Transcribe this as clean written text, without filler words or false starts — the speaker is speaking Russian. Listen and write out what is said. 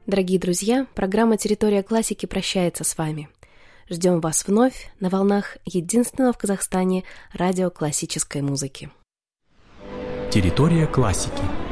Дорогие друзья, программа «Территория классики» прощается с вами. Ждем вас вновь на волнах единственного в Казахстане радио классической музыки. Территория классики.